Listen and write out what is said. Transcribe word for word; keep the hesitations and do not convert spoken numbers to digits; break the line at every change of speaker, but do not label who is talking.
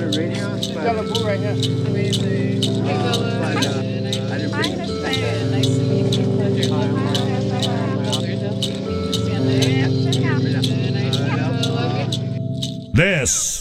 the radios, but,
Got a boo right here.
Amazing. Hey, Bella.
but uh, I didn't
Hi,
bring it.
husband. Nice to meet you. Pleasure. Stand there.
Uh,
Nice to meet you. Love you.
This